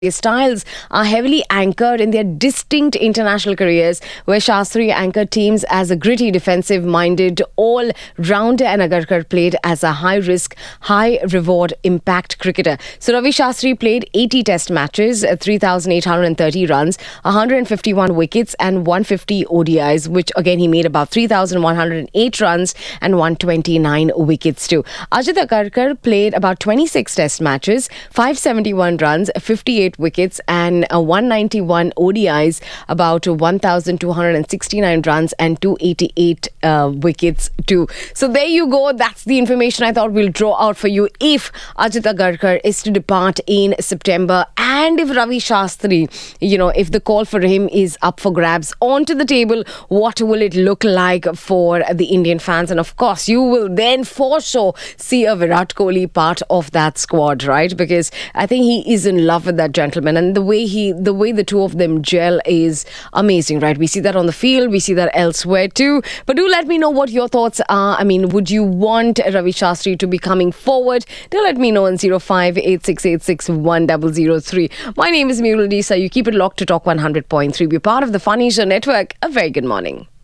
Their styles are heavily anchored in their distinct international careers, where Shastri anchored teams as a gritty, defensive-minded all-rounder and Agarkar played as a high-risk, high-reward impact cricketer. So Ravi Shastri played 80 test matches, 3,830 runs, 151 wickets and 150 ODIs, which again he made about 3,108 runs and 129 wickets too. Ajit Agarkar played about 26 test matches, 571 runs, 58 wickets and 191 ODIs, about 1,269 runs and 288 wickets too. So there you go. That's the information I thought we'll draw out for you if Ajit Agarkar is to depart in September, and if Ravi Shastri, if the call for him is up for grabs onto the table, what will it look like for the Indian fans? And of course, you will then for sure see a Virat Kohli part of that squad, right? Because I think he is in love with that gentleman, and the way the two of them gel is amazing, right? We see that on the field, we see that elsewhere too. But do let me know what your thoughts are. I mean, would you want Ravi Shastri to be coming forward? Do let me know on 0586861003. My name is Murul Desa. You keep it locked to Talk 100.3. Be part of the Funny Show Network. A very good morning.